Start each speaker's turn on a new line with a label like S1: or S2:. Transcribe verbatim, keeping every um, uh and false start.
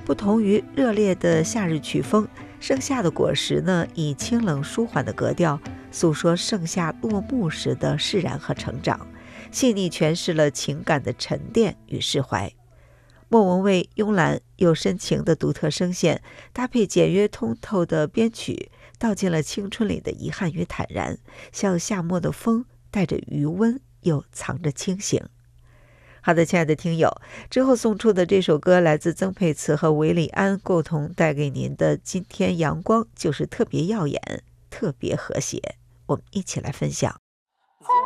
S1: 不同于热烈的夏日曲风，盛夏的果实呢，以清冷舒缓的格调，诉说盛夏落幕时的释然和成长，细腻诠释了情感的沉淀与释怀。莫文蔚慵懒又深情的独特声线，搭配简约通透的编曲，道尽了青春里的遗憾与坦然，像夏末的风，带着余温，又藏着清醒。好的，亲爱的听友，之后送出的这首歌来自曾沛慈和韦礼安共同带给您的今天阳光就是特别耀眼，特别和谐，我们一起来分享。